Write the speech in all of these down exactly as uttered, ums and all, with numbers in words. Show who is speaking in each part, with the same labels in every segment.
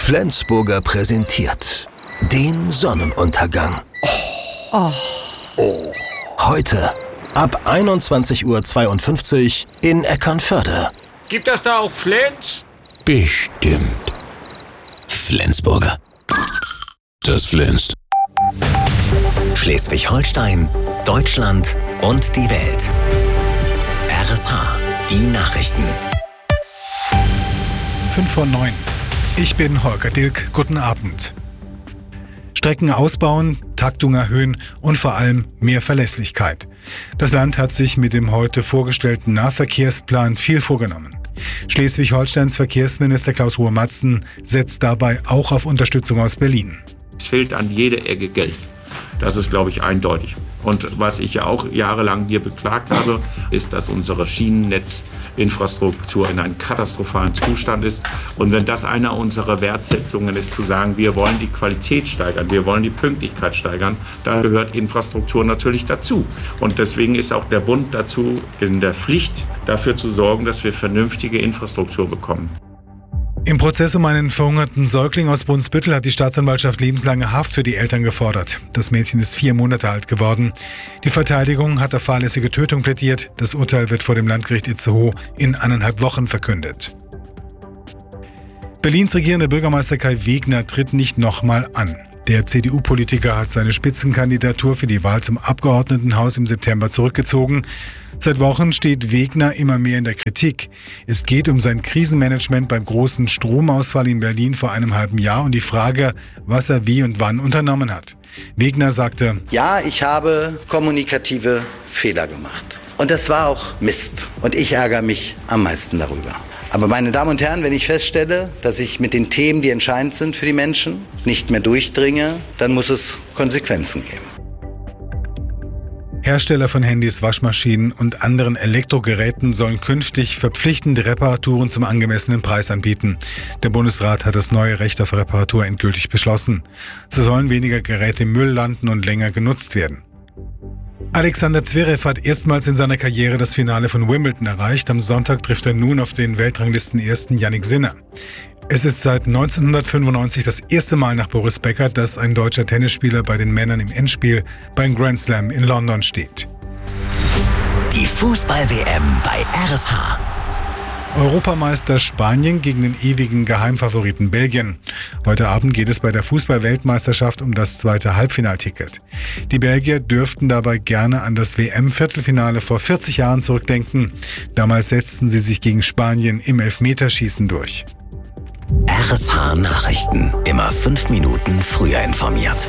Speaker 1: Flensburger präsentiert den Sonnenuntergang.
Speaker 2: Oh.
Speaker 1: Oh. Heute ab einundzwanzig Uhr zweiundfünfzig in Eckernförde.
Speaker 3: Gibt das da auch Flens?
Speaker 4: Bestimmt. Flensburger. Das flänzt.
Speaker 5: Schleswig-Holstein, Deutschland und die Welt. R S H, die Nachrichten.
Speaker 6: fünf vor neun. Ich bin Holger Dilk. Guten Abend. Strecken ausbauen, Taktung erhöhen und vor allem mehr Verlässlichkeit. Das Land hat sich mit dem heute vorgestellten Nahverkehrsplan viel vorgenommen. Schleswig-Holsteins Verkehrsminister Klaus-Ruhe Matzen setzt dabei auch auf Unterstützung aus Berlin.
Speaker 3: Es fehlt an jeder Ecke Geld. Das ist, glaube ich, eindeutig. Und was ich ja auch jahrelang hier beklagt habe, ist, dass unsere Schienennetzinfrastruktur in einem katastrophalen Zustand ist. Und wenn das eine unserer Wertsetzungen ist, zu sagen, wir wollen die Qualität steigern, wir wollen die Pünktlichkeit steigern, da gehört Infrastruktur natürlich dazu. Und deswegen ist auch der Bund dazu in der Pflicht, dafür zu sorgen, dass wir vernünftige Infrastruktur bekommen.
Speaker 6: Im Prozess um einen verhungerten Säugling aus Brunsbüttel hat die Staatsanwaltschaft lebenslange Haft für die Eltern gefordert. Das Mädchen ist vier Monate alt geworden. Die Verteidigung hat auf fahrlässige Tötung plädiert. Das Urteil wird vor dem Landgericht Itzehoe in eineinhalb Wochen verkündet. Berlins regierender Bürgermeister Kai Wegner tritt nicht nochmal an. Der C D U-Politiker hat seine Spitzenkandidatur für die Wahl zum Abgeordnetenhaus im September zurückgezogen. Seit Wochen steht Wegner immer mehr in der Kritik. Es geht um sein Krisenmanagement beim großen Stromausfall in Berlin vor einem halben Jahr und die Frage, was er wie und wann unternommen hat. Wegner sagte:
Speaker 7: Ja, ich habe kommunikative Fehler gemacht. Und das war auch Mist. Und ich ärgere mich am meisten darüber. Aber meine Damen und Herren, wenn ich feststelle, dass ich mit den Themen, die entscheidend sind für die Menschen, nicht mehr durchdringe, dann muss es Konsequenzen geben.
Speaker 6: Hersteller von Handys, Waschmaschinen und anderen Elektrogeräten sollen künftig verpflichtende Reparaturen zum angemessenen Preis anbieten. Der Bundesrat hat das neue Recht auf Reparatur endgültig beschlossen. So sollen weniger Geräte im Müll landen und länger genutzt werden. Alexander Zverev hat erstmals in seiner Karriere das Finale von Wimbledon erreicht. Am Sonntag trifft er nun auf den Weltranglistenersten Jannik Sinner. Es ist seit neunzehnhundertfünfundneunzig das erste Mal nach Boris Becker, dass ein deutscher Tennisspieler bei den Männern im Endspiel beim Grand Slam in London steht.
Speaker 5: Die Fußball-W M bei R S H.
Speaker 6: Europameister Spanien gegen den ewigen Geheimfavoriten Belgien. Heute Abend geht es bei der Fußball-Weltmeisterschaft um das zweite Halbfinalticket. Die Belgier dürften dabei gerne an das W M-Viertelfinale vor vierzig Jahren zurückdenken. Damals setzten sie sich gegen Spanien im Elfmeterschießen durch.
Speaker 5: R S H Nachrichten. Immer fünf Minuten früher informiert.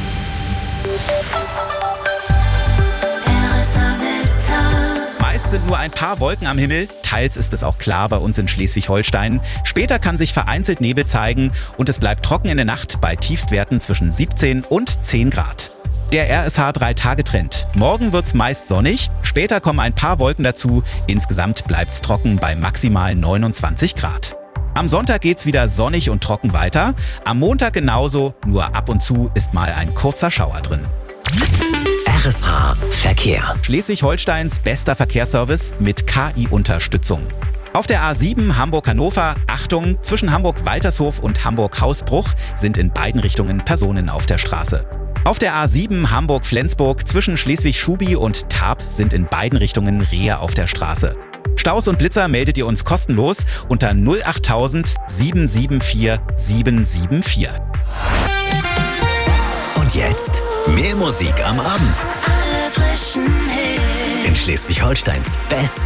Speaker 8: Meist sind nur ein paar Wolken am Himmel. Teils ist es auch klar bei uns in Schleswig-Holstein. Später kann sich vereinzelt Nebel zeigen und es bleibt trocken in der Nacht bei Tiefstwerten zwischen siebzehn und zehn Grad. Der R S H drei Tage Trend. Morgen wird's meist sonnig, später kommen ein paar Wolken dazu. Insgesamt bleibt's trocken bei maximal neunundzwanzig Grad. Am Sonntag geht's wieder sonnig und trocken weiter. Am Montag genauso, nur ab und zu ist mal ein kurzer Schauer drin.
Speaker 5: R S H Verkehr.
Speaker 8: Schleswig-Holsteins bester Verkehrsservice mit K I-Unterstützung. Auf der A sieben Hamburg-Hannover, Achtung, zwischen Hamburg-Waltershof und Hamburg-Hausbruch sind in beiden Richtungen Personen auf der Straße. Auf der A sieben Hamburg-Flensburg zwischen Schleswig-Schubi und Tarp sind in beiden Richtungen Rehe auf der Straße. Staus und Blitzer meldet ihr uns kostenlos unter null acht tausend sieben sieben vier sieben sieben vier.
Speaker 5: Und jetzt mehr Musik am Abend.
Speaker 9: Alle frischen Hits.
Speaker 5: In Schleswig-Holsteins besten